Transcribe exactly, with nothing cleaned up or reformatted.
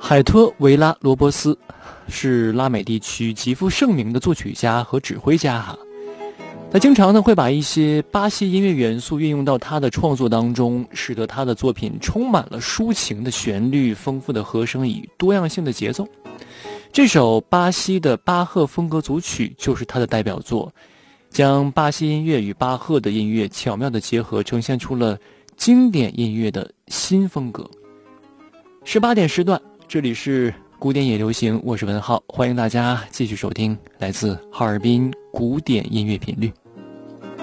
海托维拉罗伯斯是拉美地区极负盛名的作曲家和指挥家哈。他经常呢会把一些巴西音乐元素运用到他的创作当中，使得他的作品充满了抒情的旋律、丰富的和声与多样性的节奏。这首巴西的巴赫风格组曲就是他的代表作，将巴西音乐与巴赫的音乐巧妙地结合，呈现出了经典音乐的新风格。十八点时段，这里是古典也流行，我是文浩，欢迎大家继续收听来自哈尔滨古典音乐频率。